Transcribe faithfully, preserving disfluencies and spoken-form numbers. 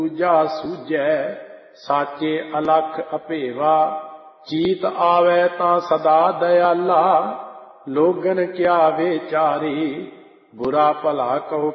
ਦੂਜਾ ਸੂਝੈ ਸਾਚੇ ਅਲਖ ਅਭੇਵਾ। ਚੀਤ ਆਵੈ ਤਾਂ ਸਦਾ ਦਇਆਲਾ ਲੋਗਨ ਕਿਆ ਵਿਚਾਰੀ। ਬੁਰਾ ਭਲਾ ਕਹੋ